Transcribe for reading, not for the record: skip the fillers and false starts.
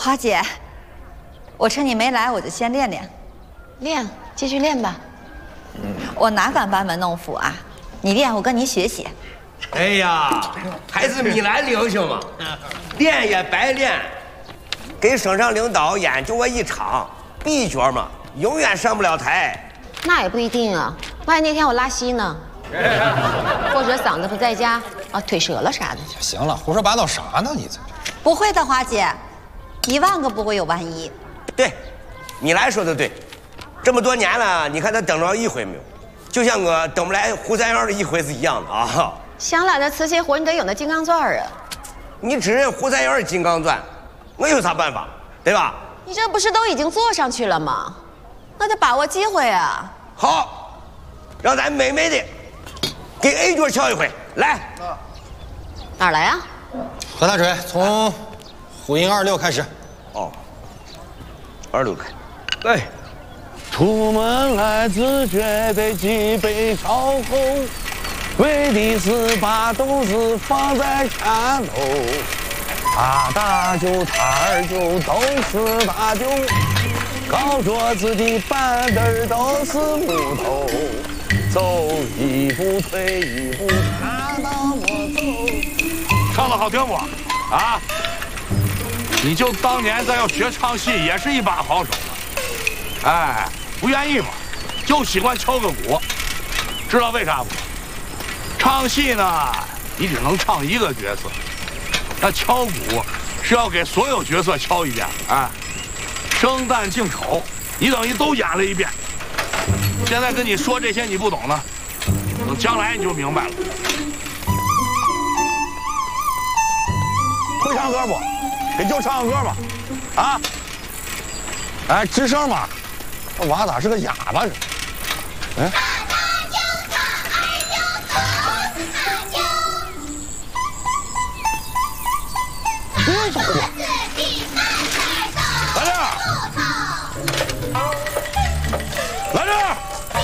花姐，我趁你没来，我就先练练。 练，继续练吧。 我哪敢班门弄斧啊？你练，我跟你学习。 哎呀，还是米兰领性嘛，练也白练。给省上领导演就我一场，B角嘛，永远上不了台。 那也不一定啊，万一那天我拉稀呢，或者嗓子不在家啊，腿折了啥的。 行了，胡说八道啥呢？你这不会的，花姐，10000个不会有万一。 对，米兰说的对，这么多年了，你看他等着一回没有？就像我等不来胡三元的一回是一样的啊。 想揽那瓷器活，你得有那金刚钻啊。 你只认胡三元金刚钻，我有啥办法？对吧？ 你这不是都已经坐上去了吗？那得把握机会啊！ 好，让咱美美的给 A 角敲一回，来。 哪儿来啊？ 何大锤，从虎音26开始。 哦，26开。 来，出门来只觉得脊背朝后，为的是把肚子放在前头。大酒、二酒都是大酒，高桌子的板凳都是木头，走一步退一步，看到我走。 唱的好听不？啊！你就当年咱要学唱戏，也是一把好手。哎，不愿意嘛，就喜欢敲个鼓，知道为啥不？唱戏呢，你只能唱一个角色，那敲鼓是要给所有角色敲一遍。哎，生旦净丑，你等于都演了一遍。现在跟你说这些你不懂呢，等将来你就明白了。 会唱歌不？给舅唱个歌吧。啊！哎，吱声嘛。这娃咋是个哑巴似的？哎。别走啊！